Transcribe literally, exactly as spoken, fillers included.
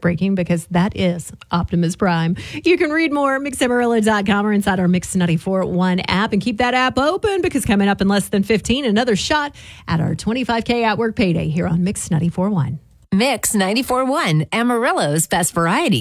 heartbreaking because that is Optimus Prime. You can read more at mix amarillo dot com or inside our Mix ninety-four point one app, and keep that app open because coming up in less than fifteen, another shot at our twenty-five K at work payday here on Mix ninety-four point one. Mix ninety-four point one, Amarillo's best variety.